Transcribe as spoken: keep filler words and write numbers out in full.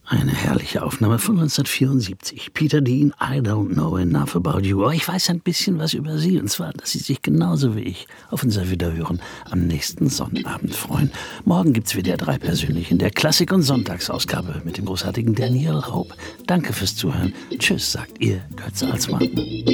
Eine herrliche Aufnahme von neunzehnhundertvierundsiebzig. Peter Dean, I don't know enough about you. Aber ich weiß ein bisschen was über Sie. Und zwar, dass Sie sich genauso wie ich auf unser Wiederhören am nächsten Sonnabend freuen. Morgen gibt's W D R drei persönlich in der Klassik- und Sonntagsausgabe mit dem großartigen Daniel Hope. Danke fürs Zuhören. Tschüss, sagt Ihr Götz Alsmann.